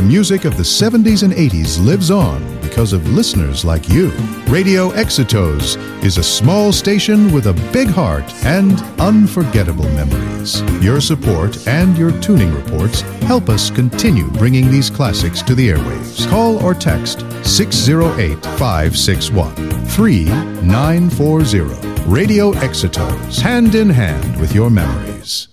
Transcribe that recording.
music of the 70s and 80s lives on because of listeners like you. Radio Exitos is a small station with a big heart and unforgettable memories. Your support and your tuning reports help us continue bringing these classics to the airwaves. Call or text 608-561-3940. Radio Exitos, hand in hand with your memories.